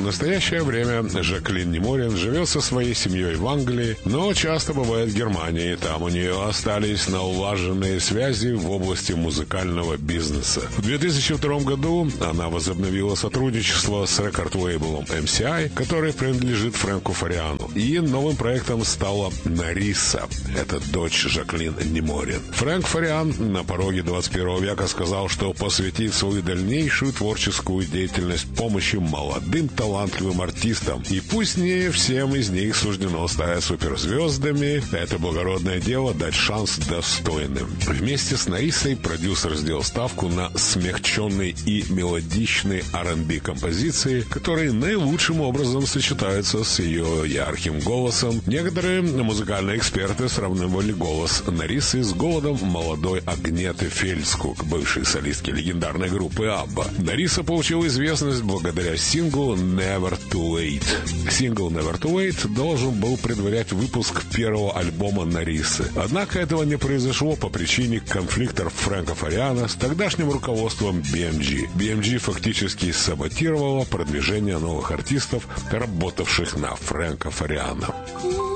настоящее время Жаклин Неморин живет со своей семьей в Англии, но часто бывает в Германии. Там у нее остались налаженные связи в области музыкального бизнеса. В 2002 году она возобновила сотрудничество с рекорд-лейблом MCI, который принадлежит Фрэнку Фариану. И новым проектом стала Нариса. Это дочь Жаклин Неморин. Фрэнк Фариан на пороге 21 века сказал, что посвятит свою дальнейшую творческую деятельность помощи молодым талантливым артистам. И пусть не всем из них суждено стать суперзвездами, это благородное дело дать шанс достойным. Вместе с Нарисой продюсер сделал ставку на смягченные и мелодичные R&B композиции, которые наилучшим образом сочетаются с ее ярким голосом. Некоторые музыкальные эксперты сравнивали голос Нарисы с голосом молодой Агнеты Фельдскук, бывшей солистки легендарной группы Абба. Нариса получила известность благодаря синглу «Never Too Late». Сингл «Never Too Late» должен был предварять выпуск первого альбома Нарисы. Однако этого не произошло по причине конфликтов Фрэнка Фариана с тогдашним руководством BMG. BMG фактически саботировало продвижение новых артистов, работавших на Фрэнка Фариана.